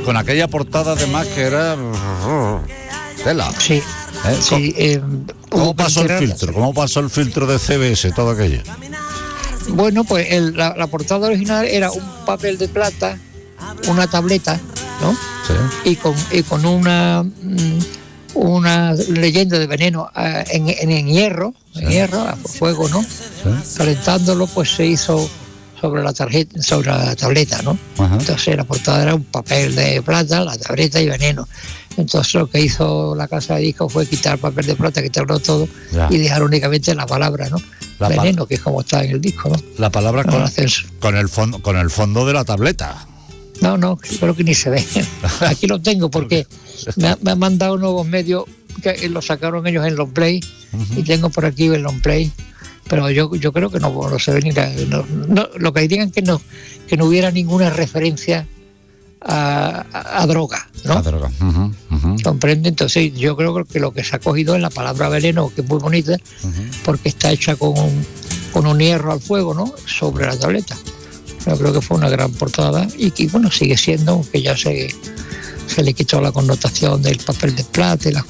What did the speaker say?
con aquella portada además que era tela. Sí. Sí, ¿Cómo pasó el filtro? ¿Cómo pasó el filtro de CBS, todo aquello? Bueno, pues la portada original era un papel de plata, una tableta, ¿no? Sí. Y con una leyenda de veneno en hierro, sí. En hierro, a fuego, ¿no? Sí. Calentándolo, pues se hizo sobre la tableta, ¿no? Ajá. Entonces la portada era un papel de plata, la tableta y veneno. Entonces lo que hizo la casa de discos fue quitar el papel de plata, quitarlo todo, ya. Y dejar únicamente la palabra, ¿no? Veneno, que es como está en el disco, ¿no? La palabra con el fondo de la tableta. No, creo que ni se ve. Aquí lo tengo porque me han mandado nuevos medios que lo sacaron ellos en long play, uh-huh. Y tengo por aquí el long play, pero yo creo que no se ve ni no, lo que digan que no hubiera ninguna referencia a droga, ¿no? A droga. Uh-huh, uh-huh. ¿Comprende? Entonces yo creo que lo que se ha cogido es la palabra veneno, que es muy bonita, uh-huh. Porque está hecha con un hierro al fuego, ¿no? Sobre la tableta. Yo creo que fue una gran portada y bueno, sigue siendo, aunque ya se le quitó la connotación del papel de plata y las